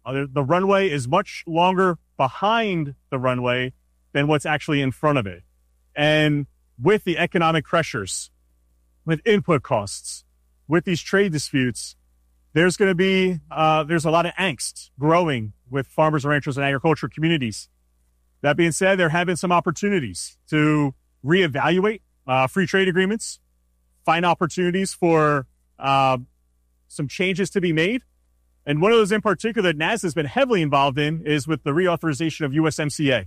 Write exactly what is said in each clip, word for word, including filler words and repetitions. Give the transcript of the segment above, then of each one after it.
Uh, the runway is much longer behind the runway than what's actually in front of it. And with the economic pressures, with input costs, with these trade disputes, there's going to be, uh, there's a lot of angst growing with farmers, ranchers, and agriculture communities. That being said, there have been some opportunities to reevaluate uh, free trade agreements, find opportunities for uh, some changes to be made. And one of those in particular that NASDA has been heavily involved in is with the reauthorization of U S M C A.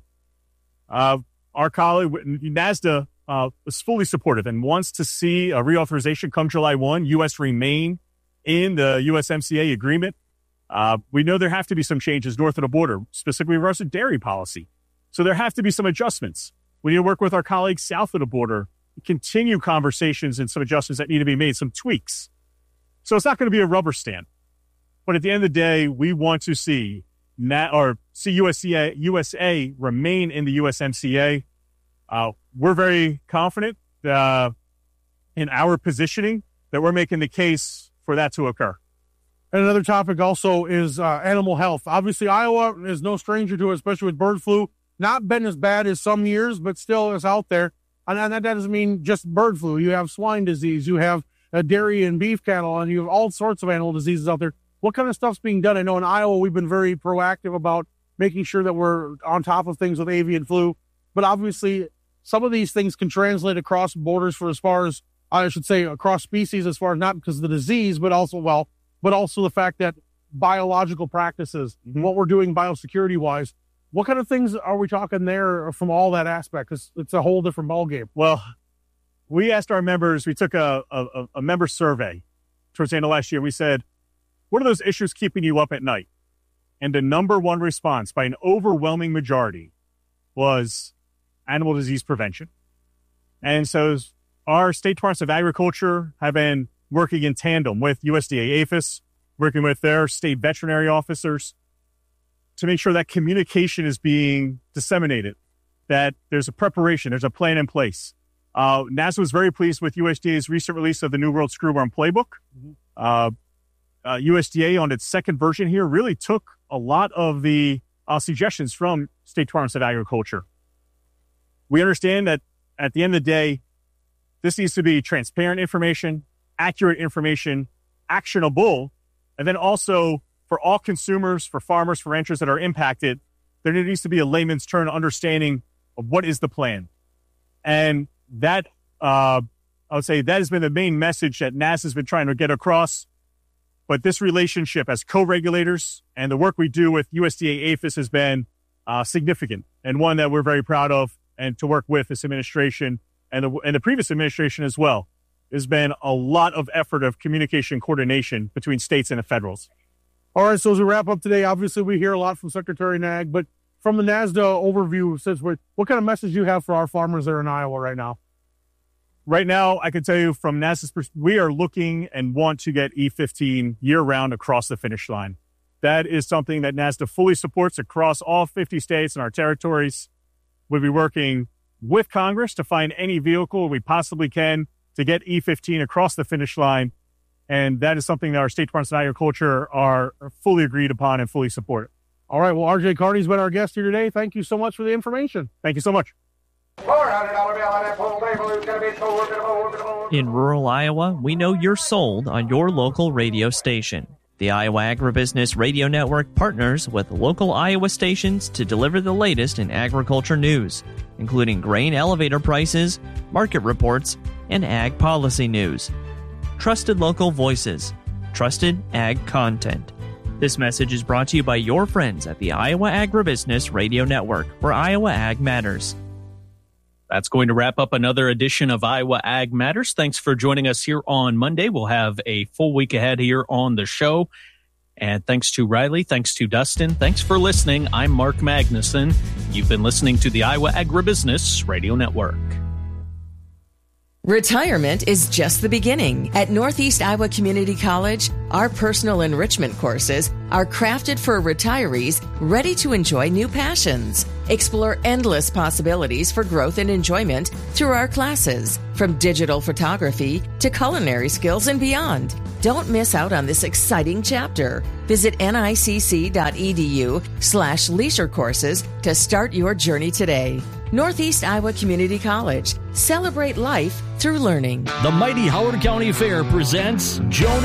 Uh, our colleague, NASDA, uh, is fully supportive and wants to see a reauthorization come July first, U S remain in the U S M C A agreement. Uh, we know there have to be some changes north of the border, specifically in regards to dairy policy. So there have to be some adjustments. We need to work with our colleagues south of the border, continue conversations and some adjustments that need to be made, some tweaks. So it's not going to be a rubber stamp. But at the end of the day, we want to see Na- or see U S A, U S A remain in the U S M C A. Uh, we're very confident uh, in our positioning that we're making the case for that to occur. And another topic also is uh, animal health. Obviously, Iowa is no stranger to it, especially with bird flu. Not been as bad as some years, but still is out there. And that doesn't mean just bird flu. You have swine disease, you have uh, dairy and beef cattle, and you have all sorts of animal diseases out there. What kind of stuff's being done? I know in Iowa, we've been very proactive about making sure that we're on top of things with avian flu. But obviously, some of these things can translate across borders for as far as, I should say, across species, as far as not because of the disease, but also, well, but also the fact that biological practices, mm-hmm. what we're doing biosecurity-wise, what kind of things are we talking there from all that aspect? It's, it's a whole different ballgame. Well, we asked our members, we took a, a, a member survey towards the end of last year. We said, what are those issues keeping you up at night? And the number one response by an overwhelming majority was animal disease prevention. And so our state departments of agriculture have been working in tandem with U S D A APHIS, working with their state veterinary officers to make sure that communication is being disseminated, that there's a preparation, there's a plan in place. Uh, NASDA was very pleased with U S D A's recent release of the New World Screwworm Playbook. Mm-hmm. Uh, Uh, U S D A on its second version here really took a lot of the uh, suggestions from state departments of agriculture. We understand that at the end of the day, this needs to be transparent information, accurate information, actionable, and then also for all consumers, for farmers, for ranchers that are impacted, there needs to be a layman's term understanding of what is the plan. And that, uh, I would say that has been the main message that NASDA has been trying to get across. But this relationship as co-regulators and the work we do with U S D A APHIS has been uh, significant and one that we're very proud of, and to work with this administration and the, and the previous administration as well. There's been a lot of effort of communication coordination between states and the federals. All right, so as we wrap up today, obviously we hear a lot from Secretary Nag, but from the NASDA overview, since we're, what kind of message do you have for our farmers there in Iowa right now? Right now, I can tell you from NASDA's perspective, we are looking and want to get E fifteen year-round across the finish line. That is something that NASDA fully supports across all fifty states and our territories. We'll be working with Congress to find any vehicle we possibly can to get E fifteen across the finish line. And that is something that our state departments of agriculture are fully agreed upon and fully support. All right. Well, R J Carney's been our guest here today. Thank you so much for the information. Thank you so much. In rural Iowa, we know you're sold on your local radio station. The Iowa Agribusiness Radio Network partners with local Iowa stations to deliver the latest in agriculture news, including grain elevator prices, market reports, and ag policy news. Trusted local voices, trusted ag content. This message is brought to you by your friends at the Iowa Agribusiness Radio Network, where Iowa Ag matters. That's going to wrap up another edition of Iowa Ag Matters. Thanks for joining us here on Monday. We'll have a full week ahead here on the show. And thanks to Riley, thanks to Dustin, thanks for listening. I'm Mark Magnuson. You've been listening to the Iowa Agribusiness Radio Network. Retirement is just the beginning. At Northeast Iowa Community College, our personal enrichment courses are crafted for retirees ready to enjoy new passions. Explore endless possibilities for growth and enjoyment through our classes, from digital photography to culinary skills and beyond. Don't miss out on this exciting chapter. Visit nicc.edu slash leisure courses to start your journey today. Northeast Iowa Community College. Celebrate life through learning. The mighty Howard County Fair presents Joan